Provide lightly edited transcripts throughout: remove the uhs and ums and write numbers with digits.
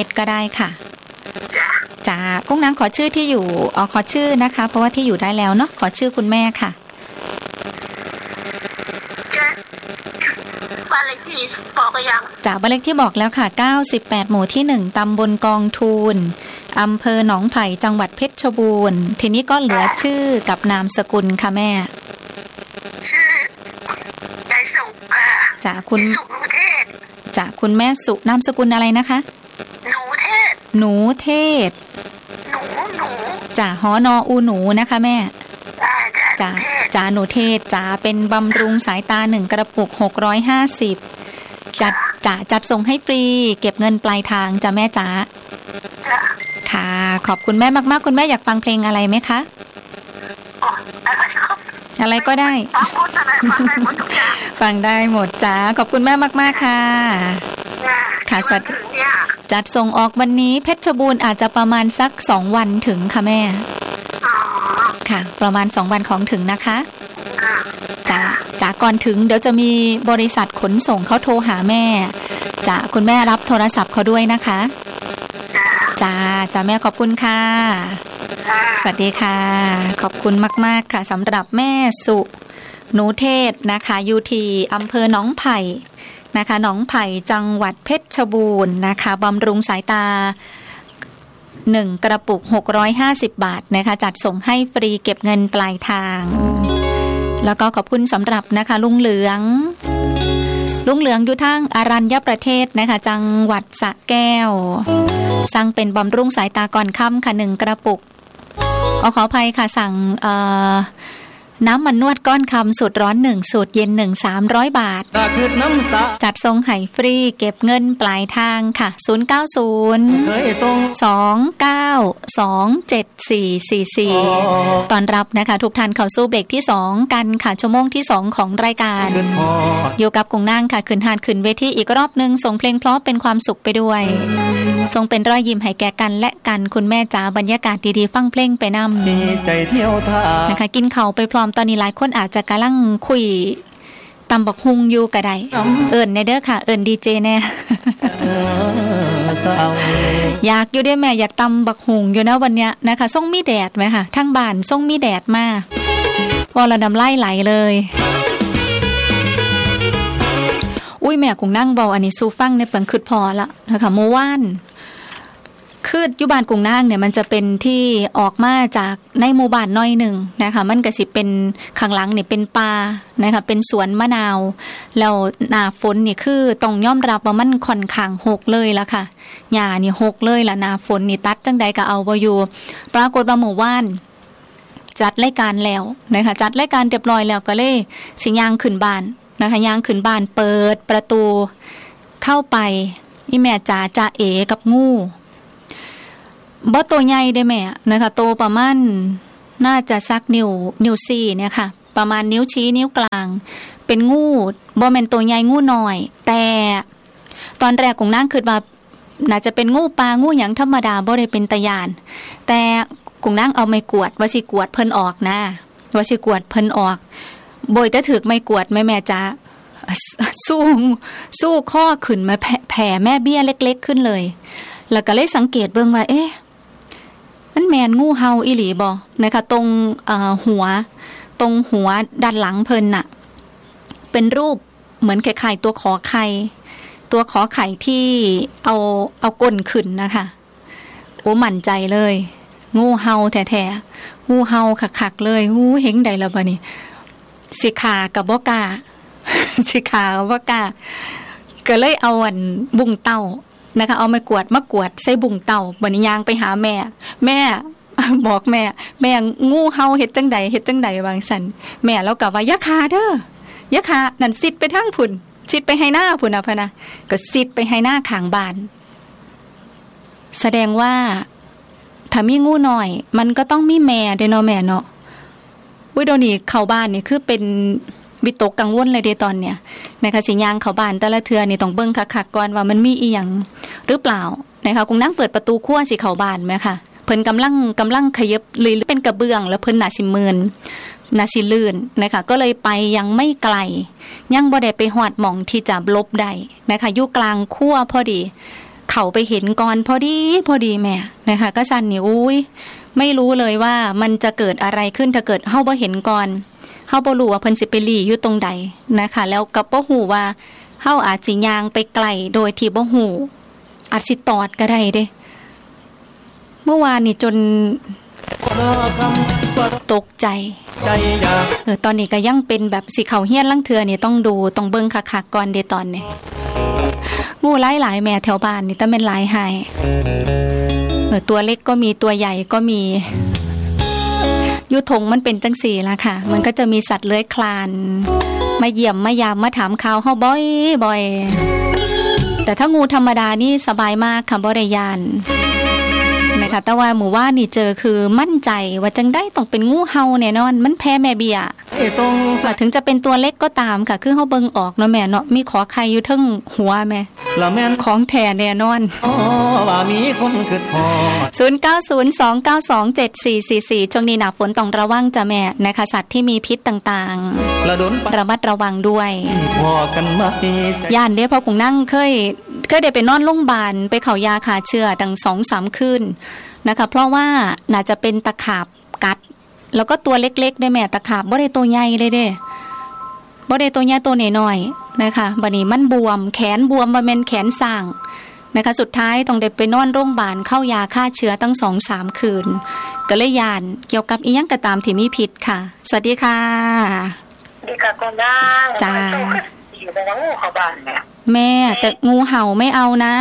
ม็ดก็ได้ค่ะจ้ากุ้งนางขอชื่อที่อยู่ขอชื่อนะคะเพราะว่าที่อยู่ได้แล้วเนาะขอชื่อคุณแม่ค่ะบ้านเลขที่บอกไปยังจ้าบ้านเลขที่บอกแล้วค่ะ98หมู่ที่1ตำบลกองทูลอำเภอหนองไผ่จังหวัดเพชรบูรณ์ทีนี้ก็เหลือชื่อกับนามสกุลค่ะแม่ชื่อยายสุค่ะจ้าคุณสุหนูเทศจ้าคุณแม่สุนามสกุลอะไรนะคะหนูเทศหนูเทศจ้าหอนออูหนูนะคะแม่จ้าจ้าหนูเทศจ้าเป็นบำรุงสายตา1กระปุก650จัดส่งให้ฟรีเก็บเงินปลายทางจ้าแม่จ๋าค่ะขอบคุณแม่มากๆคุณแม่อยากฟังเพลงอะไรไหมคะอะไรก็ได้ฟังได้หมดจ้าขอบคุณแม่มากๆค่ะค่ะสวัสดีจัดส่งออกวันนี้เพชรบูรณ์อาจจะประมาณสัก2วันถึงค่ะแม่ค่ะประมาณ2วันของถึงนะคะจ้าก่อนถึงเดี๋ยวจะมีบริษัทขนส่งเขาโทรหาแม่จ้าคุณแม่รับโทรศัพท์เขาด้วยนะคะจ้าแม่ขอบคุณค่ะสวัสดีค่ะขอบคุณมากๆค่ะสำหรับแม่สุหนูเทศนะคะอยู่ที่อำเภอหนองไผ่นะคะหนองไผ่จังหวัดเพชรบูรณ์นะคะบำรุงสายตา1กระปุก650 บาทนะคะจัดส่งให้ฟรีเก็บเงินปลายทางแล้วก็ขอบคุณสำหรับนะคะลุงเหลืองอยู่ทางอรัญญประเทศนะคะจังหวัดสระแก้วสั่งเป็นบำรุงสายตาก่อนค่ำค่ะ1กระปุกขออภัยค่ะสั่งน้ำมันนวดก้อนคำสูตรร้อน1สูตรเย็น1 300 บาทจัดส่งให้ฟรีเก็บเงินปลายทางค่ะ09029274444ตอนรับนะคะทุกท่านเข้าสู่เบรกที่2กันค่ะชั่วโมงที่2ของรายการอยู่กับกุ้งนางค่ะขึ้นหาดขึ้นเวทีอีกรอบนึงส่งเพลงเพราะเป็นความสุขไปด้วยส่งเป็นรอยยิ้มให้แก่กันและกันคุณแม่จ๋าบรรยากาศดีๆฟังเพลงไปนำดีใจเที่ยวท่านะคะกินข้าวไปพร้อมตอนนี้หลายคนอาจจะกำลังคุยตำบักฮุงอยู่ก็ได้เอิ้นแน่เด้อค่ะเอิ้นดีเจแน่อยากอยู่ด้วยแม่อยากตำบักฮุงอยู่นะวันเนี้ยนะคะส่งมีแดดไหมค่ะทั้งบ้านส่งมีแดดมาพอเราดำไล่ไหลเลยอุ้ยแม่กุ้งนั่งเบาอันนี้สู้ฟังในเปิงคืดพอละนะคะเมื่อวานคืออยู่บ้านกุ้งนางเนี่ยมันจะเป็นที่ออกมาจากในหมู่บ้านน้อยหนึ่งนะคะมันก็สิเป็นข้างหลังเนี่ยเป็นป่านะคะเป็นสวนมะนาวแล้วหน้าฝนนี่คือต้องยอมรับว่ามันค่อนข้างหกเลยละค่ะหญ้านี่หกเลยละหน้าฝนนี่ตัดจังใดก็เอาบ่อยู่ปรากฏว่าหมู่บ้านจัดรายการแล้วนะคะจัดรายการเรียบร้อยแล้วก็เลยสิย่างขึ้นบ้านนะคะย่างขึ้นบ้านเปิดประตูเข้าไปอีแม่จ๋าจ่าเอกับงูบ่ตัวใหญ่ได้แม่นะคะโตประมาณน่าจะสักนิ้ว4เนี่ยค่ะประมาณนิ้วชี้นิ้วกลางเป็นงูบ่แม่นตัวใหญ่งูน้อยแต่ตอนแรกกุ้งนางคิดว่าน่าจะเป็นงูปลางูหยังธรรมดาบ่ได้เป็นตะยานแต่กุ้งนางเอาไม้กวาดว่าสิกวาดเพิ่นออกนะว่าสิกวาดเพิ่นออกโบยแต่ถึกไม้กวาดแม่จ๋าสู้ข้อขึ้นมาแผ่แม่เบี้ยเล็กๆขึ้นเลยแล้วก็เลยสังเกตเบิ่งว่าเอ๊ะมันแมนงูเห่าอีหลีบ่นะคะตรงหัวด้านหลังเพิ่นน่ะเป็นรูปเหมือนไข่ตัวขอไข่ที่เอาก้นขึ้นนะคะโอ้มั่นใจเลยงูเห่าแท้ๆงูเห่าคักๆเลยหูเห็นได้แล้วบัดนี้สิขากับบ่กล้าก็เลยเอาอันบุ้งเต้านะคะเอาไม้กวาดมากวาดใส่บุ้งเต่าบัดนี้ย่างไปหาแม่บอกแม่งูเห่าเฮ็ดจังใดวางสั่นแม่แล้วก็ว่าอย่าฆ่าเด้ออย่าฆ่านั่นสิทธิ์ไปทางพุ่นสิทธิ์ไปให้หน้าพุ่นน่ะพะนะก็สิทธิ์ไปให้หน้าข้างบ้านแสดงว่าถ้ามีงูน้อยมันก็ต้องมีแม่เด้เนาะแม่เนาะอุ้ยเดี๋ยวนี้เข้าบ้านนี่คือเป็นวิตกกังวลเลยเด้ตอนเนี้ยนะคะสิย่างเข้าบ้านแต่ละเทื่อนี่ต้องเบิ่งคักๆก่อนว่ามันมีอีหยังหรือเปล่านะคะกุ้งนั่งเปิดประตูครัวสิเข้าบ้านมั้ยค่ะเพิ่นกำลังขยับเลยเป็นกระเบื้องแล้วเพิ่นน่าสิมึนน่าสิลื่นนะคะก็เลยไปยังไม่ไกลยังบ่ได้ไปฮอดหม่องที่จะหลบได้นะคะอยู่กลางครัวพอดีเขาไปเห็นก่อนพอดีแม่นะคะก็สั่นนี่อุ้ยไม่รู้เลยว่ามันจะเกิดอะไรขึ้นถ้าเกิดเฮาบ่เห็นก่อนเฮาบ่รู้ว่าเพิ่นสิไปหลีอยู่ตรงใดนะคะแล้วก็บ่ฮู้ว่าเฮาอาจสิย่างไปไกลโดยที่บ่ฮู้อาจสิตอดก็ได้เด้เมื่อวานนี่จนตกใจตอนนี้ก็ยังเป็นแบบสิเขาเฮี้ยนลังเทือนี่ต้องดูต้องเบิ่งคักๆก่อนเดตอนนี้งูหลายแม่แถวบ้านนี่แต่เป็นหลายหายตัวเล็กก็มีตัวใหญ่ก็มียุทงมันเป็นจังสี่ละค่ะมันก็จะมีสัตว์เลื้อยคลานมาเยี่ยมมายามมาถามข่าวเฮาบ่อยแต่ถ้างูธรรมดานี่สบายมากค่ะบ่ได้ย่านนะคะแต่ว่าหมู่ว่านี่เจอคือมั่นใจว่าจังได้ต้องเป็นงูเห่าแน่นอนมันแพ้แม่เบี้ยถึงจะเป็นตัวเล็กก็ตามค่ะคือเฮาเบิ่งออกเนาะแม่เนาะมีขอไข่อยู่ทั้งหัวแม่ของแท้แน่นอนว่ามีคนคือพอ0902927444ช่วงนี้หน้าฝนต้องระวังจ้ะแม่นะคะสัตว์ที่มีพิษต่างๆระมัดระวังด้วยย่านเด้อพ่อคงนั่งเคยได้ไปนอนโรงพยาบาลไปเข้ายาฆ่าเชื้อตั้ง 2-3 คืนนะคะเพราะว่าน่าจะเป็นตะขาบกัดแล้วก็ตัวเล็กๆได้แม่ตะขาบบ่ได้ตัวใหญ่เลยเด้บ่ได้ตัวใหญ่ตัวน้อยๆนะคะบัดนี้มันบวมแขนบวมบ่แม่นแขนสร้างนะคะสุดท้ายต้องได้ไปนอนโรงพยาบาลเข้ายาฆ่าเชื้อตั้ง 2-3 คืนก็เลยย่านเกี่ยวกับอีหยังก็ตามที่มีพิษค่ะสวัสดีค่ะดีค่ะคุณย่าจ้าอยู่ในงูเข้าบ้านเนี่ยแม่แต่งูเห่าไม่เอานะ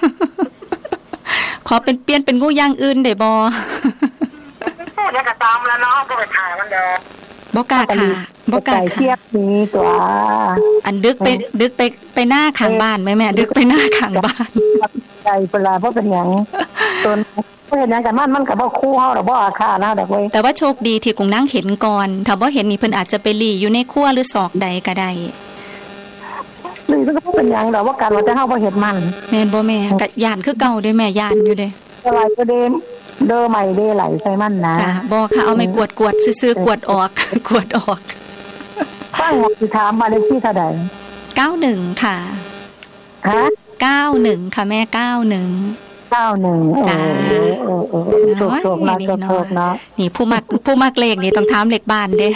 ขอเป็นเปลี่ยนเป็นงูอย่างอื่นได้บ่แล้วก็ตามแล้วเนาะบ่ไปถ่ายมันเด้อบ่กล้าค่ะบ่กล้าเทียบนี้ตัวอันดึกไปหน้าข้างบ้านแม่ดึกไปหน้าข้างบ้านใจเวลาบ่เป็นหยังต้นบ่เห็นหยังกันมันก็บ่คู่เฮาดอกบ่อาฆาตนะดอกเว้ยแต่ว่าโชคดีที่กุ้งนางเห็นก่อนถ้าบ่เห็นนี่เพิ่นอาจจะไปหลีอยู่ในครัวหรือซอกใดก็ได้หรือมันก็เป็นหยังดอกว่าการว่าจะเฮาบ่เฮ็ดมันแม่นบ่แม่ก็ย่านคือเก่าเด้แม่ย่านอยู่เด้อะไรก็เด้อใหม่เด้ไหลใส่มันนะจ้ะบ่ค่ะเอาไม้กวดซื่อๆกวดออกฟังสิถามมาเลขที่เท่าใด 91ค่ะฮะ 91ค่ะแม่91จ้าโชคๆนะโชคๆนะนี่ผู้มักเลขนี่ต้องถามเลขบ้านเด้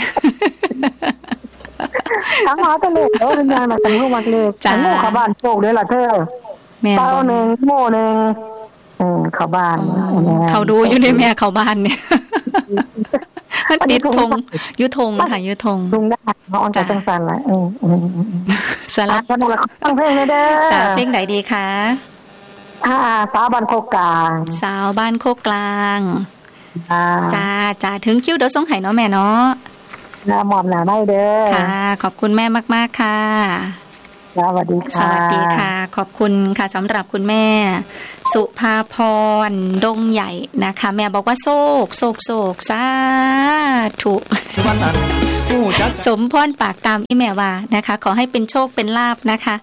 ทั้งหมอตะเลขเออเป็นยังน่ะทั้งลูกมักเลขทั้งหมู่เข้าบ้านโชคเด้อล่ะเธอแม่ 91โม่นึงเข้าบ้านเขาดูอยู่ในแม่เข้าบ้านเนี่ยติดธงยุทงค่ะยุทงลุงได้น้องจะจังซั่นล่ะสลัดฟังเพลงเลยเด้อจ้าเพลงไหนดีคะสาวบ้านโคกกลางสาวบ้านโคกกลางจ้าถึงคิวเดี๋ยวส่งให้เนาะแม่เนาะหมอบหน้าได้เด้อค่ะขอบคุณแม่มากๆค่ะสวัสดีค่ะสวัสดีค่ะขอบคุณค่ะสำหรับคุณแม่สุภาพรดงใหญ่นะคะแม่บอกว่าโศกสาธุสมพรปากตามอีแม่ว่านะคะขอให้เป็นโชคเป็นลาภนะคะ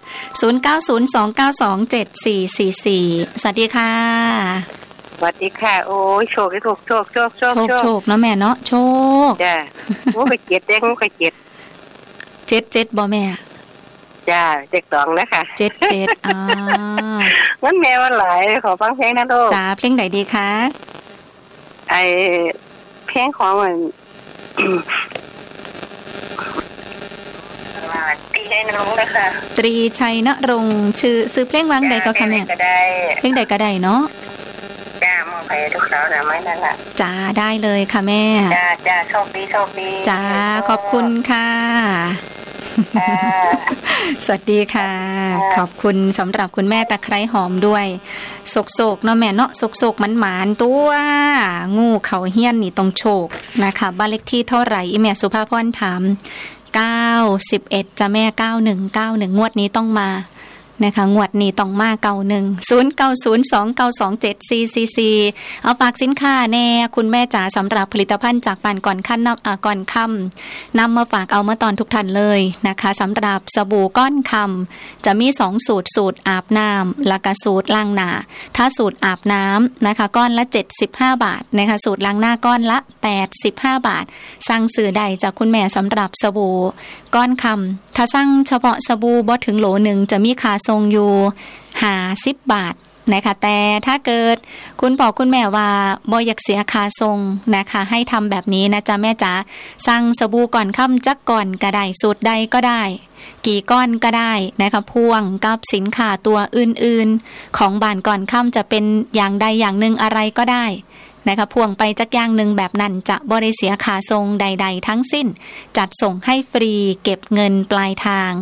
0902927444สวัสดีค่ะสวัสดีค่ะโอ้ยโชคโชคเนาะแม่เนาะโชคจ้ะโอ้ไปเจ็ดเด็กไปเจ็ดบ่แม่จ้าเด็ก2นะคะ 77 งั้นแม่ว่าหลายขอฟังเพลงนะลูกจ้าเพลงไหนดีคะไอเพลงของมันตรีชัยนรงค์นะคะตรีชัยนรงค์ชื่อเพลงวางใดก็ค่ะแม่เพลงใดก็ได้เนาะจ้ามองไปทุกสาวนะไม่นั่นล่ะจ้าได้เลยค่ะแม่จ้าโชคดีจ้าขอบคุณค่ะสวัสดีค่ะขอบคุณสำหรับคุณแม่ตะไคร้หอมด้วยโศกเนาะแม่เนาะโศกหมานตัวงูเขาเฮี้ยนนี่ต้องโชคนะคะบ้านเลขที่เท่าไหร่อีแม่สุภาพรถาม91จะแม่91งวดนี้ต้องมานะคะงวดนี้ต้องมา0902927444เอาฝากสินค้าแน่คุณแม่จ๋าสำหรับผลิตภัณฑ์จากบ้านก่อนค่ำนำมาฝากเอามาตอนทุกท่านเลยนะคะสำหรับสบู่ก้อนคำจะมี2สูตรอาบน้ำและก็สูตรล้างหน้าถ้าสูตรอาบน้ำนะคะก้อนละ75 บาทนะคะสูตรล้างหน้าก้อนละ85 บาทสั่งซื้อได้จากคุณแม่สำหรับสบู่ก้อนคำถ้าสั่งเฉพาะสบู่บ่ถึงโหลนึงจะมีค่าส่งอยู่50 บาทนะคะแต่ถ้าเกิดคุณพ่อคุณแม่ว่าบ่อยากเสียค่าส่งนะคะให้ทำแบบนี้นะจ๊ะแม่จ๋าสั่งสบู่ก่อนค่ำจักก่อนก็ได้สูตรใดก็ได้กี่ก้อนก็ได้นะคะพ่วงกับสินค้าตัวอื่นๆของบ้านก่อนค่ำจะเป็นอย่างใดอย่างหนึ่งอะไรก็ได้นะคะพ่วงไปจักอย่างหนึ่งแบบนั้นจะบ่ได้เสียค่าส่งใดๆทั้งสิ้นจัดส่งให้ฟรีเก็บเงินปลายทาง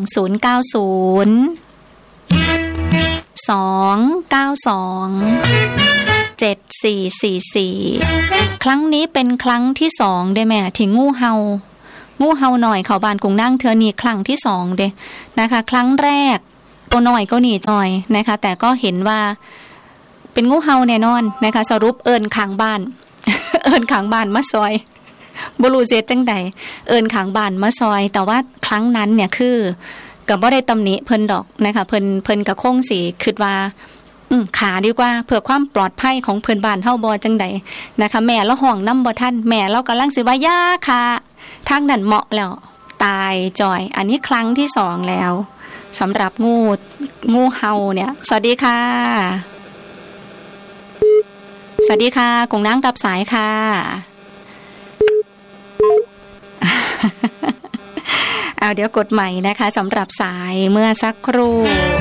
090-292-7444ครั้งนี้เป็นครั้งที่2ได้ไหมที่งูเห่าหน่อยเขาบ้านกุ้งนั่งเธอนี่ครั้งที่2เด้นะคะครั้งแรกตัวหน่อยก็หนีจอยนะคะแต่ก็เห็นว่าเป็นงูเห่าแน่นอนนะคะสรุปเอิ้นข้างบ้าน เอิ้นข้างบ้านมาซอยบ่รู้เสียจังใดเอิ้นข้างบ้านมาซอยแต่ว่าครั้งนั้นเนี่ยคือก็บ่ได้ตำหนิเพิ่นดอกนะคะเพิ่นก็คงสิคิดว่าขาดีกว่าเพื่อความปลอดภัยของเพื่อนบ้านเฮาบ่จังใดนะคะแม่ละห้องนำบ่ทันแม่เรากำลังสิว่าย่าค่ะทางนั้นเหมาะแล้วตายจ่อยอันนี้ครั้งที่2แล้วสำหรับงูเห่าเนี่ยสวัสดีค่ะสวัสดีค่ะกงนั่งรับสายค่ะเอาเดี๋ยวกดใหม่นะคะสำหรับสายเมื่อสักครู่